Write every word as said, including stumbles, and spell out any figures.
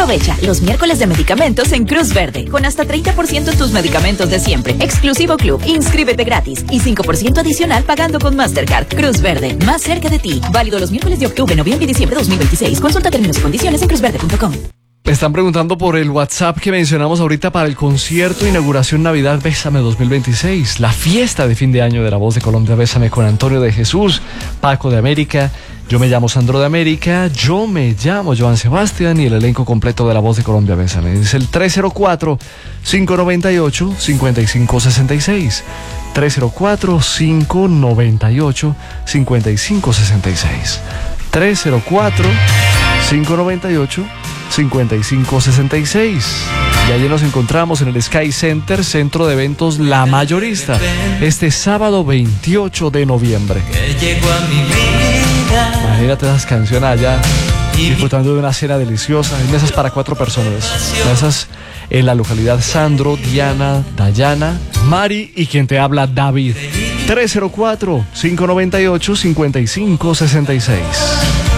Aprovecha los miércoles de medicamentos en Cruz Verde, con hasta treinta por ciento en tus medicamentos de siempre. Exclusivo Club, inscríbete gratis y cinco por ciento adicional pagando con Mastercard. Cruz Verde, más cerca de ti. Válido los miércoles de octubre, noviembre y diciembre de dos mil veintiséis. Consulta términos y condiciones en cruz verde punto com. Me están preguntando por el WhatsApp que mencionamos ahorita para el concierto Inauguración Navidad Bésame dos mil veintiséis, la fiesta de fin de año de La Voz de Colombia. Bésame con Antonio de Jesús, Paco de América, yo me llamo Sandro de América, yo me llamo Joan Sebastián y el elenco completo de La Voz de Colombia Bésame. Es el tres cero cuatro, cinco nueve ocho, cinco cinco seis seis. tres cero cuatro, cinco nueve ocho, cinco cinco seis seis. tres cero cuatro, cinco nueve ocho, cinco cinco seis seis. Y allí nos encontramos en el Sky Center, Centro de Eventos La Mayorista, este sábado veintiocho de noviembre. Imagínate esas canciones allá, disfrutando de una cena deliciosa, en mesas para cuatro personas. Mesas en la localidad Sandro, Diana, Dayana, Mari y quien te habla, David. tres cero cuatro, cinco nueve ocho, cinco cinco seis seis.